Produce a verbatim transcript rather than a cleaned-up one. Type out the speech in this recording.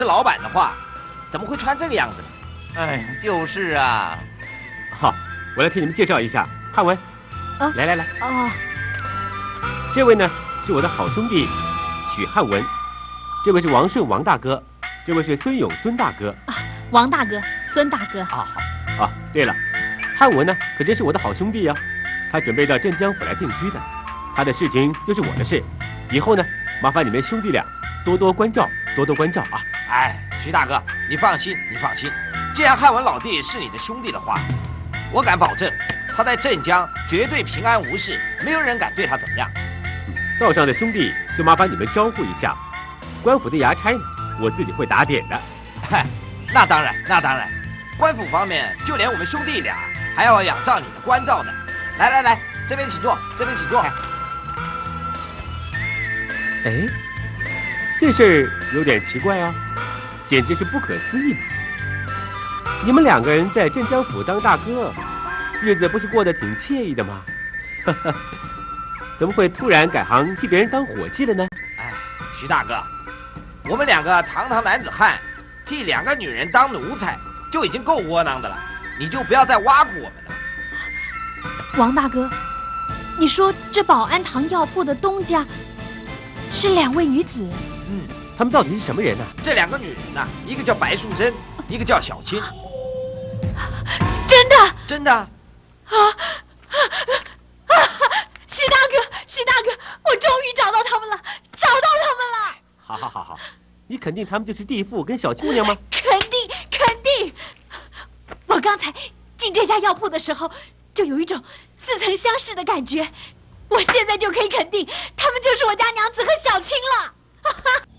是老板的话，怎么会穿这个样子呢？哎呀，就是啊。 好，我来替你们介绍一下，汉文， 啊， 来来来， 哦， 这位呢是我的好兄弟许汉文，这位是王顺王大哥，这位是孙勇孙大哥。 啊，王大哥，孙大哥。 啊好。啊，对了，汉文呢可真是我的好兄弟呀、啊，他准备到镇江府来定居的，他的事情就是我的事，以后呢麻烦你们兄弟俩多多关照，多多关照啊！ 哎，徐大哥，你放心，你放心。既然汉文老弟是你的兄弟的话，我敢保证，他在镇江绝对平安无事，没有人敢对他怎么样。 嗯、道上的兄弟就麻烦你们招呼一下，官府的衙差呢，我自己会打点的。 嗨，那当然，那当然，官府方面就连我们兄弟俩还要仰仗你的关照呢。来来来，这边请坐，这边请坐。 哎。这事儿有点奇怪啊，简直是不可思议嘛！你们两个人在镇江府当大哥，日子不是过得挺惬意的吗？怎么会突然改行替别人当伙计了呢？ 哎，徐大哥，我们两个堂堂男子汉，替两个女人当奴才就已经够窝囊的了，你就不要再挖苦我们了。 王大哥，你说这保安堂药铺的东家是两位女子？ 嗯， 他们到底是什么人呢、啊？ 这两个女人呢、啊，一个叫白素贞，一个叫小青。 真的？ 真的？啊啊！徐大哥，徐大哥，我终于找到他们了，找到他们了！ 好好好好，你肯定他们就是地富跟小姑娘吗？ 肯定肯定。我刚才进这家药铺的时候，就有一种似曾相识的感觉。我现在就可以肯定，他们就是我家娘子和小青了。哈哈。